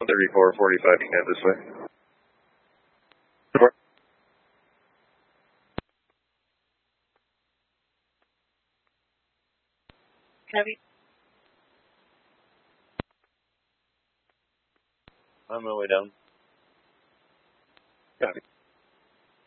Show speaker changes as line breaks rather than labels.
13445, you can head this way.
Heavy.
I'm on my way down.